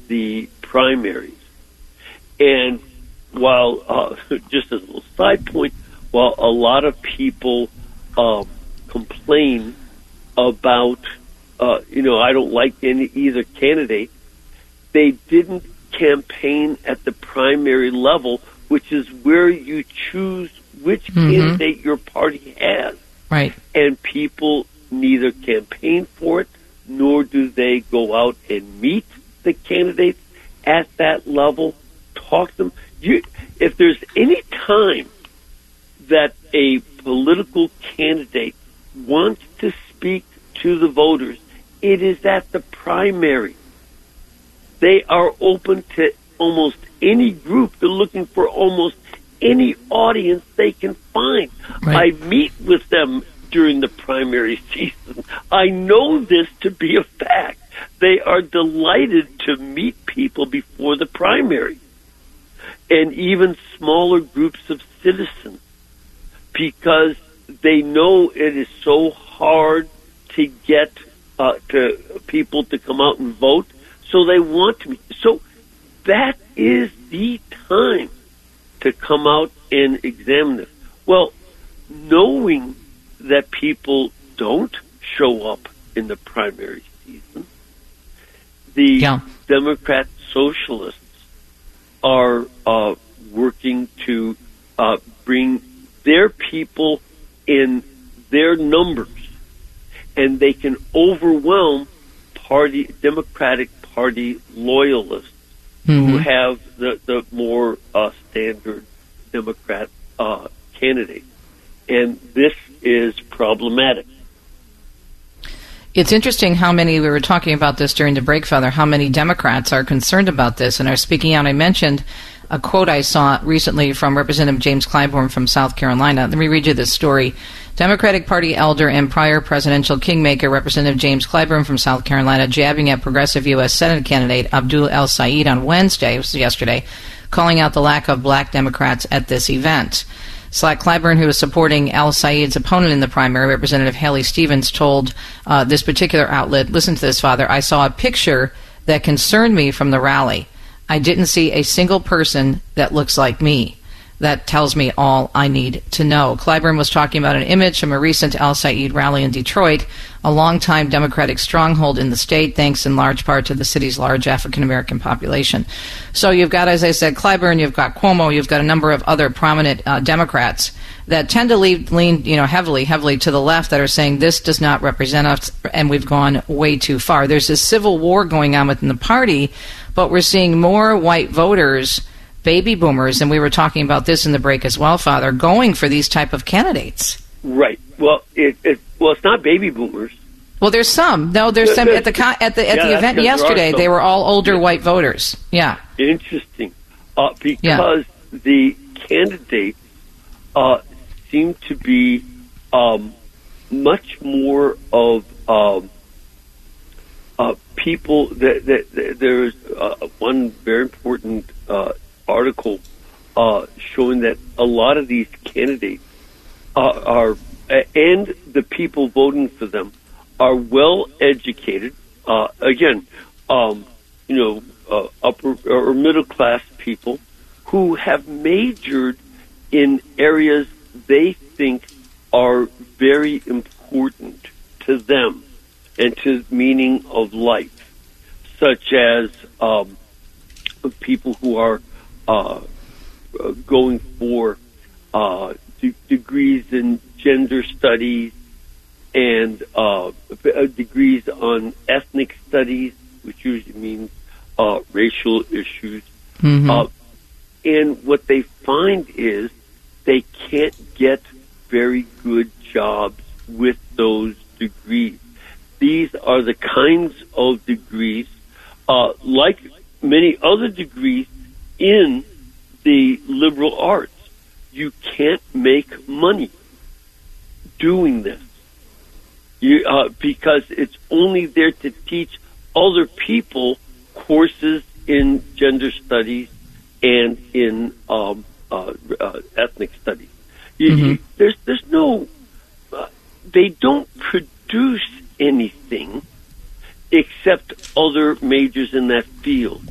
the primaries. And while, just as a little side point, while a lot of people complain about, I don't like either candidate, they didn't campaign at the primary level, which is where you choose which candidate your party has. Right. And people neither campaign for it, nor do they go out and meet the candidates at that level, talk to them. If there's any time that a political candidate wants to speak to the voters, it is at the primary. They are open to almost any group. They're looking for almost any audience they can find. Right. I meet with them during the primary season. I know this to be a fact. They are delighted to meet people before the primary, and even smaller groups of citizens, because they know it is so hard to get to people to come out and vote, so they want to meet. So that is the time to come out and examine this. Well, knowing that people don't show up in the primary season, the Democrat Socialists are working to bring their people in their numbers, and they can overwhelm Democratic Party loyalists who have the more standard Democrat candidate. And this is problematic. It's interesting how many, we were talking about this during the break, Father, how many Democrats are concerned about this and are speaking out. I mentioned a quote I saw recently from Representative James Clyburn from South Carolina. Let me read you this story. Democratic Party elder and prior presidential kingmaker Representative James Clyburn from South Carolina jabbing at progressive U.S. Senate candidate Abdul El-Sayed on Wednesday, it was yesterday, calling out the lack of black Democrats at this event. Slack Clyburn, who was supporting El-Sayed's opponent in the primary, Representative Haley Stevens, told this particular outlet, listen to this, Father, I saw a picture that concerned me from the rally. I didn't see a single person that looks like me. That tells me all I need to know. Clyburn was talking about an image from a recent El-Sayed rally in Detroit, a longtime Democratic stronghold in the state, thanks in large part to the city's large African-American population. So you've got, as I said, Clyburn, you've got Cuomo, you've got a number of other prominent Democrats that tend to lean heavily to the left, that are saying this does not represent us and we've gone way too far. There's a civil war going on within the party, but we're seeing more white voters, baby boomers, and we were talking about this in the break as well, Father, going for these type of candidates. Right. Well, it's not baby boomers. Well, there's some. No, there's some at the event yesterday. They were all older white voters. Yeah. Interesting, because the candidates seem to be much more of people that there's one very important article showing that a lot of these candidates are and the people voting for them are well educated. Again, upper or middle class people who have majored in areas they think are very important to them and to the meaning of life, such as people who are going for degrees in gender studies and degrees on ethnic studies, which usually means racial issues. And what they find is they can't get very good jobs with those degrees. These are the kinds of degrees, like many other degrees in the liberal arts. You can't make money doing this because it's only there to teach other people courses in gender studies and in ethnic studies. There's no, they don't produce anything except other majors in that field.